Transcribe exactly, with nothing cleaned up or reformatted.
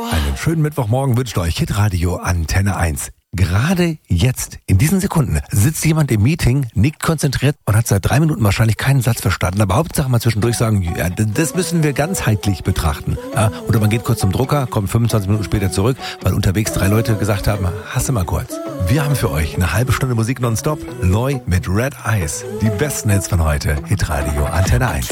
Einen schönen Mittwochmorgen wünscht euch Hitradio Antenne eins. Gerade jetzt, in diesen Sekunden, sitzt jemand im Meeting, nickt konzentriert und hat seit drei Minuten wahrscheinlich keinen Satz verstanden. Aber Hauptsache mal zwischendurch sagen, ja, das müssen wir ganzheitlich betrachten. Ja, oder man geht kurz zum Drucker, kommt fünfundzwanzig Minuten später zurück, weil unterwegs drei Leute gesagt haben, hasse mal kurz. Wir haben für euch eine halbe Stunde Musik nonstop. Neu mit Red Eyes. Die besten Hits von heute. Hitradio Antenne eins.